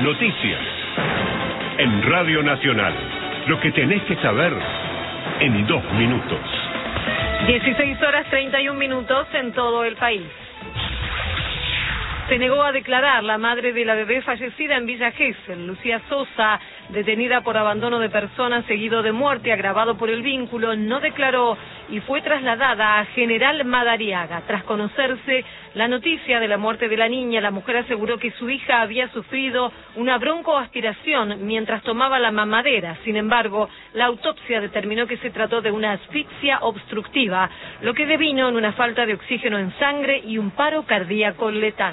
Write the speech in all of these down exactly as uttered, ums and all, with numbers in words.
Noticias. En Radio Nacional. Lo que tenés que saber en dos minutos. dieciséis horas treinta y un minutos en todo el país. Se negó a declarar la madre de la bebé fallecida en Villa Gesell, Lucía Sosa, detenida por abandono de personas seguido de muerte agravado por el vínculo, no declaró y fue trasladada a General Madariaga. Tras conocerse la noticia de la muerte de la niña, la mujer aseguró que su hija había sufrido una broncoaspiración mientras tomaba la mamadera. Sin embargo, la autopsia determinó que se trató de una asfixia obstructiva, lo que devino en una falta de oxígeno en sangre y un paro cardíaco letal.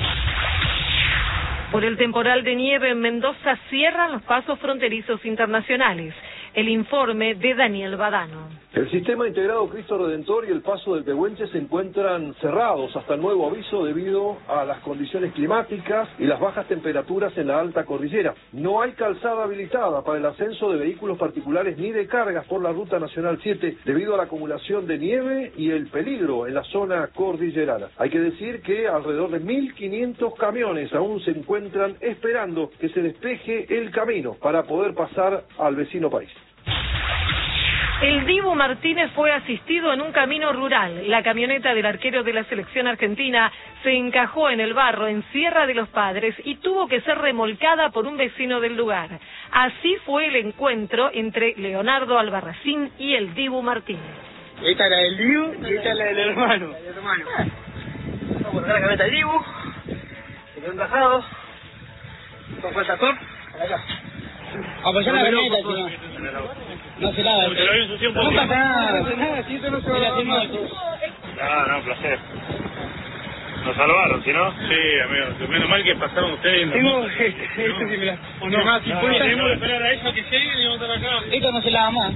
Por el temporal de nieve en Mendoza cierran los pasos fronterizos internacionales. El informe de Daniel Badano. El sistema integrado Cristo Redentor y el paso del Pehuenche se encuentran cerrados hasta nuevo aviso debido a las condiciones climáticas y las bajas temperaturas en la alta cordillera. No hay calzada habilitada para el ascenso de vehículos particulares ni de cargas por la Ruta Nacional siete debido a la acumulación de nieve y el peligro en la zona cordillerana. Hay que decir que alrededor de mil quinientos camiones aún se encuentran esperando que se despeje el camino para poder pasar al vecino país. El Dibu Martínez fue asistido en un camino rural. La camioneta del arquero de la selección argentina se encajó en el barro en Sierra de los Padres y tuvo que ser remolcada por un vecino del lugar. Así fue el encuentro entre Leonardo Albarracín y el Dibu Martínez. Esta es la del Dibu y esta es la del hermano. La del hermano. Vamos a poner la camioneta del Dibu. Se quedó encajado. ¿Con cuál tractor? Acá. Apoyá la camioneta, tío. No se lava. No pasa nada. No pasa nada, si eso no se va a hacer. No, no, un placer. Nos salvaron, ¿sí no? Sí, amigo. Menos mal que pasaron ustedes. Tengo este, este sí, mirá. No, más, si puede, tenemos que esperar a ellos que lleguen y vamos a estar acá. Esto no se lava más.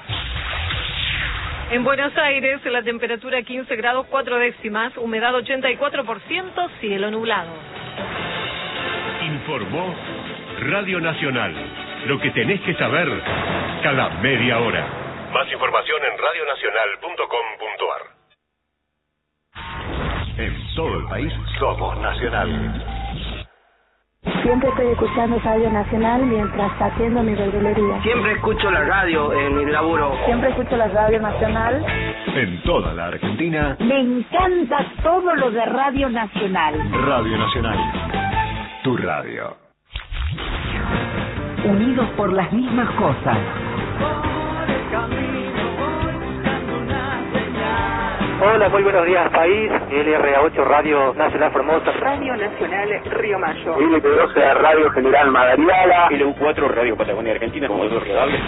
En Buenos Aires, la temperatura quince grados cuatro décimas, humedad ochenta y cuatro por ciento, cielo nublado. Informó Radio Nacional. Lo que tenés que saber cada media hora. Más información en radio nacional punto com punto a r. En todo el país somos Nacional. Siempre estoy escuchando Radio Nacional mientras atiendo mi verdulería. Siempre escucho la radio en mi laburo. Siempre escucho la Radio Nacional. En toda la Argentina. Me encanta todo lo de Radio Nacional. Radio Nacional. Tu radio. Unidos por las mismas cosas. Hola, muy buenos días, país. L R A ocho, Radio Nacional Formosa. Radio Nacional Río Mayo. L P doce, Radio General Madariaga. L U cuatro, Radio Patagonia Argentina, como es Riodable.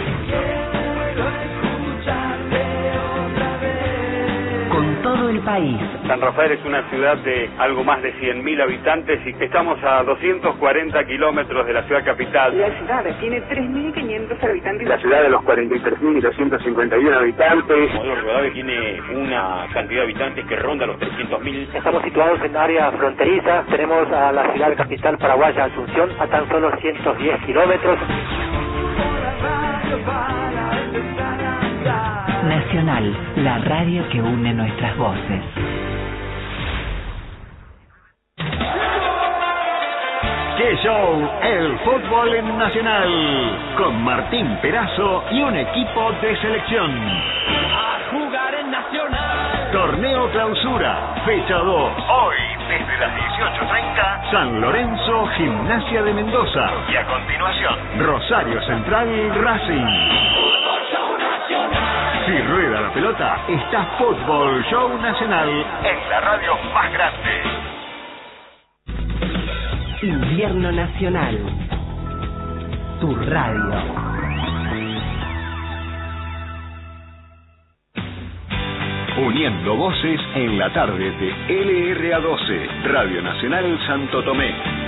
Con todo el país. San Rafael es una ciudad de algo más de cien mil habitantes y estamos a doscientos cuarenta kilómetros de la ciudad capital. La ciudad tiene tres mil quinientos habitantes. La ciudad de los cuarenta y tres mil doscientos cincuenta y uno habitantes. Modelo Rivadavia tiene una cantidad de habitantes que ronda los trescientos mil. Estamos situados en área fronteriza. Tenemos a la ciudad capital paraguaya, Asunción, a tan solo ciento diez kilómetros. Nacional, la radio que une nuestras voces. ¡Qué show! El fútbol en Nacional. Con Martín Perazo y un equipo de selección. A jugar en Nacional. Torneo Clausura, fecha dos. Hoy, desde las dieciocho treinta, San Lorenzo, Gimnasia de Mendoza. Y a continuación, Rosario Central, Racing. Si rueda la pelota, está Fútbol Show Nacional en la radio más grande. Invierno Nacional. Tu radio. Uniendo voces en la tarde de L R A doce, Radio Nacional Santo Tomé.